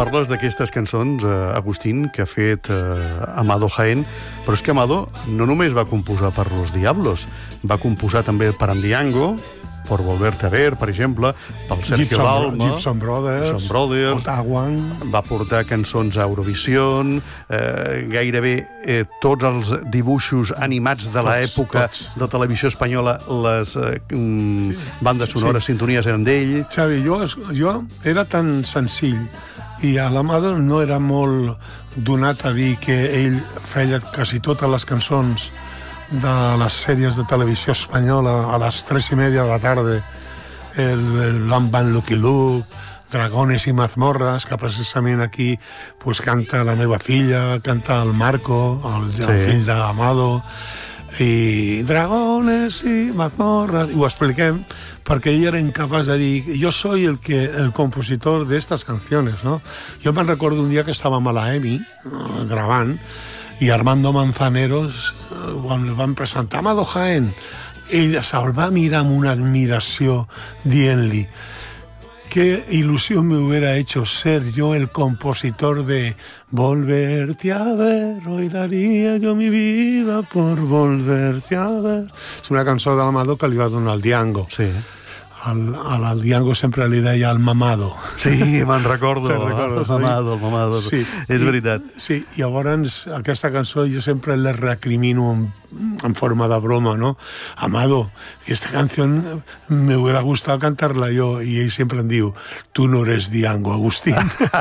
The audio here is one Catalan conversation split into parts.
parles d'aquestes cançons, Agustín, que ha fet Amado Jaén, però és que Amado no només va composar per Los Diablos, va composar també per Andiango, Por Volverte a Ver, per exemple, pel Sergio Dalma, Gibson Brothers, Otawan. Va portar cançons a Eurovision, gairebé tots els dibuixos animats de l'època de televisió espanyola, les bandes sonores, sintonies eren d'ell. Xavi, jo era tan senzill i a l'Amado no era molt donat a dir que ell feia quasi totes les cançons de les sèries de televisió espanyola a les 3:30 de la tarda, el Long Van Lucky Luke, Dragones i mazmorras, que precisament aquí pues, canta la meva filla, canta el Marco, el fill d'Amado, i Dragones i mazmorras, i ho expliquem perquè ell era incapaç de dir jo soy el compositor de estas canciones, ¿no? Jo me'n recordo un dia que estàvem a la EMI gravant i Armando Manzaneros, quan el van presentar Amado Jaén, ell se'l va mirar amb una admiració dient-li qué ilusión me hubiera hecho ser yo el compositor de Volverte a ver, hoy daría yo mi vida por volverte a ver. És una cançó de l'Amado que li va donar el Diango. Sí. Al Diango sempre li deia el Mamado. Sí, me'n recordo. El Mamado. Sí. És veritat. Sí, i llavors aquesta cançó jo sempre la recrimino en forma de broma, ¿no? Amado, esta canción me hubiera gustado cantarla yo, y ell sempre em diu, tu no eres Diango, Agustín.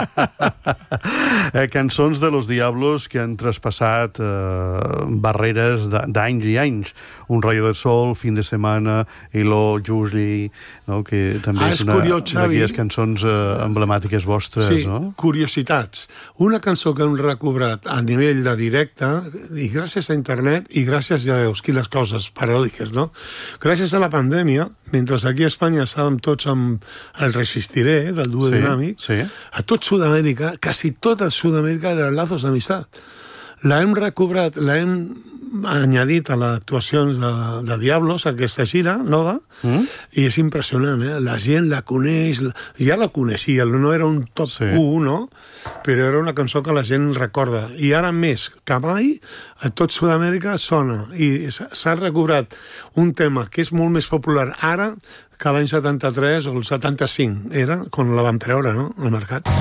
Cançons de Los Diablos que han traspassat barreres d'anys i anys. Un rayo de sol, Fin de semana, Hello, Julie, no? Que també és una d'aquelles cançons emblemàtiques vostres, sí, no? Curiositats. Una cançó que hem recobrat a nivell de directe, i gràcies a internet, i gràcies, ja veus, les coses paròdiques, no? Gràcies a la pandèmia, mentre aquí a Espanya estàvem tots amb el Resistiré, del duo dinàmic, a tot Sud-amèrica, quasi tota Sud-amèrica eren lazos d'amistat. La hem recobrat, la hem añadit a les actuacions de Diablos, aquesta gira nova, i és impressionant, eh? La gent la coneix, ja la coneixia, no era un top 1, no? Però era una cançó que la gent recorda. I ara més que mai, a tot Sud-amèrica sona, i s'ha recobrat un tema que és molt més popular ara que l'any 73 o el 75, era quan la vam treure, no?, al mercat.